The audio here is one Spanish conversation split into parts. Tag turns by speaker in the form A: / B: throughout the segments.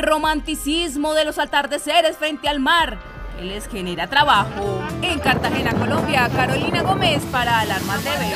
A: romanticismo de los atardeceres frente al mar, que les genera trabajo. En Cartagena, Colombia, Carolina Gómez para Alarma TV.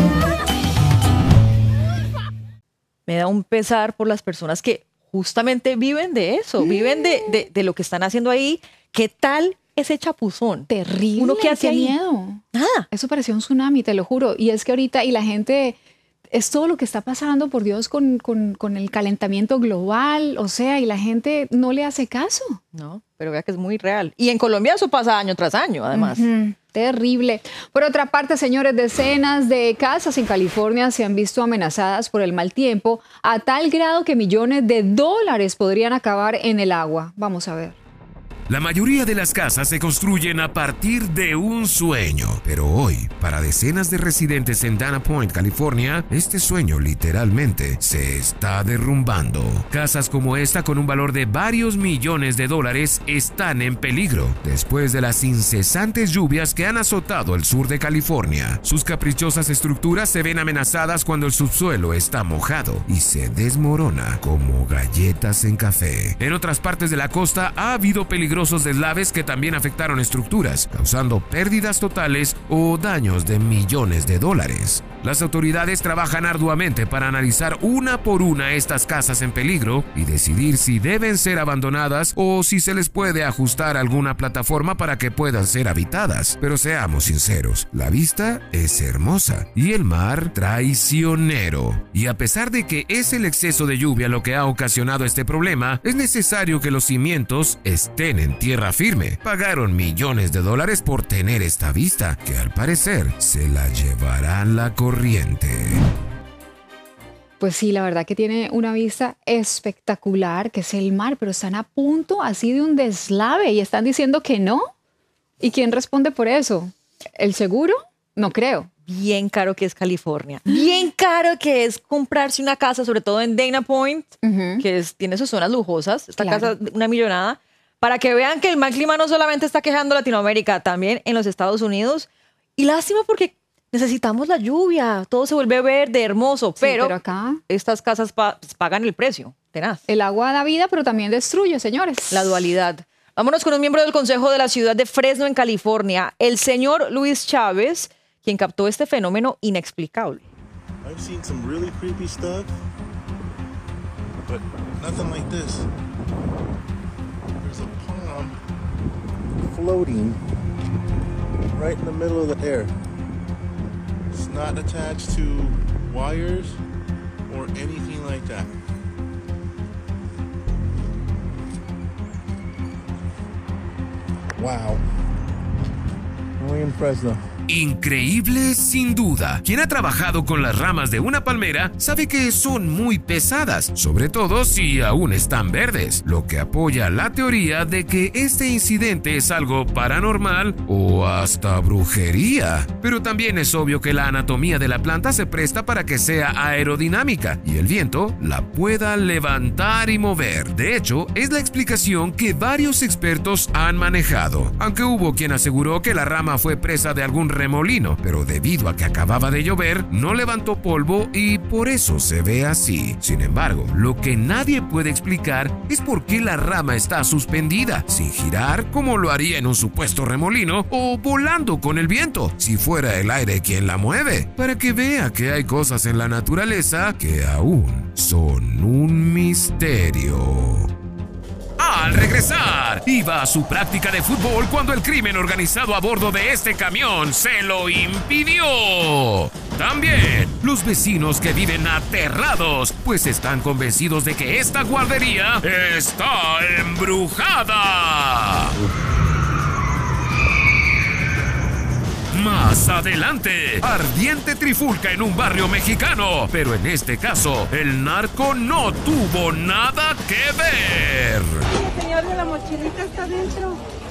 B: Me da un pesar por las personas que justamente viven de eso, viven de lo que están haciendo ahí. ¿Qué tal ese chapuzón?
C: Terrible,
B: Uno que hace
C: qué
B: ahí
C: miedo.
B: nada.
C: Eso parecía un tsunami, te lo juro. Y es que ahorita, y la gente, es todo lo que está pasando, por Dios, con el calentamiento global, o sea, y la gente no le hace caso.
B: No, pero vea que es muy real. Y en Colombia eso pasa año tras año, además.
C: Terrible. Por otra parte, señores, decenas de casas en California se han visto amenazadas por el mal tiempo a tal grado que millones de dólares podrían acabar en el agua. Vamos a ver.
D: La mayoría de las casas se construyen a partir de un sueño, pero hoy, para decenas de residentes en Dana Point, California, este sueño literalmente se está derrumbando. Casas como esta con un valor de varios millones de dólares están en peligro después de las incesantes lluvias que han azotado el sur de California. Sus caprichosas estructuras se ven amenazadas cuando el subsuelo está mojado y se desmorona como galletas en café. En otras partes de la costa ha habido peligrosos deslaves que también afectaron estructuras, causando pérdidas totales o daños de millones de dólares. Las autoridades trabajan arduamente para analizar una por una estas casas en peligro y decidir si deben ser abandonadas o si se les puede ajustar alguna plataforma para que puedan ser habitadas. Pero seamos sinceros, la vista es hermosa y el mar traicionero. Y a pesar de que es el exceso de lluvia lo que ha ocasionado este problema, es necesario que los cimientos estén en tierra firme. Pagaron millones de dólares por tener esta vista, que al parecer se la llevará la corriente.
C: Pues sí, la verdad que tiene una vista espectacular, que es el mar, pero están a punto así de un deslave y están diciendo que no. ¿Y quién responde por eso? ¿El seguro? No creo.
B: Bien caro que es California. Bien caro que es comprarse una casa, sobre todo en Dana Point, que tiene sus zonas lujosas. Esta casa, una millonada. Para que vean que el mal clima no solamente está quejando a Latinoamérica, también en los Estados Unidos. Y lástima porque necesitamos la lluvia, todo se vuelve verde, hermoso,
C: Sí,
B: pero
C: acá
B: estas casas pagan el precio, tenaz.
C: el agua da vida, pero también destruye, señores.
B: La dualidad. Vámonos con un miembro del Consejo de la ciudad de Fresno, en California, el señor Luis Chávez, quien captó este fenómeno inexplicable.
E: I've seen some really creepy stuff, but nothing like this. There's a palm floating right in the middle of the air. It's not attached to wires or anything like that. Wow. Muy in Fresno.
D: Increíble sin duda. Quien ha trabajado con las ramas de una palmera sabe que son muy pesadas, sobre todo si aún están verdes, lo que apoya la teoría de que este incidente es algo paranormal o hasta brujería. Pero también es obvio que la anatomía de la planta se presta para que sea aerodinámica y el viento la pueda levantar y mover. De hecho, es la explicación que varios expertos han manejado, aunque hubo quien aseguró que la rama fue presa de algún remolino, pero debido a que acababa de llover, no levantó polvo y por eso se ve así. Sin embargo, lo que nadie puede explicar es por qué la rama está suspendida, sin girar como lo haría en un supuesto remolino o volando con el viento, si fuera el aire quien la mueve, para que vea que hay cosas en la naturaleza que aún son un misterio. Al regresar, iba a su práctica de fútbol cuando el crimen organizado a bordo de este camión se lo impidió. También, los vecinos que viven aterrados, pues están convencidos de que esta guardería está embrujada. Más adelante, ardiente trifulca en un barrio mexicano, pero en este caso, el narco no tuvo nada que ver.
F: El señor de la mochilita está dentro.